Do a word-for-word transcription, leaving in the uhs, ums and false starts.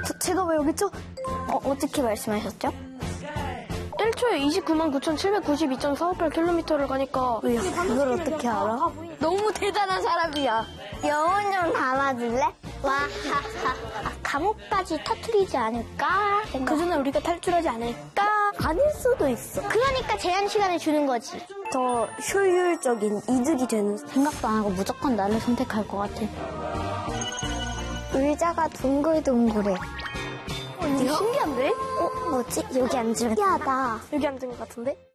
저, 제가 왜 여기 있죠? 어, 어떻게 말씀하셨죠? 일 초에 이십구만 구천칠백구십이 점 사오팔 킬로미터를 가니까. 야, 그걸 어떻게 알아? 너무 대단한 사람이야. 영혼 좀 담아줄래? 와, 하하하. 감옥까지 터뜨리지 않을까? 그 전에 우리가 탈출하지 않을까? 아닐 수도 있어. 그러니까 제한 시간을 주는 거지. 더 효율적인 이득이 되는. 생각도 안 하고 무조건 나를 선택할 것 같아. 의자가 둥글둥글해. 어, 이거 신기한데? 어, 뭐지? 여기 앉으면 신기하다. 여기 앉은 것 같은데?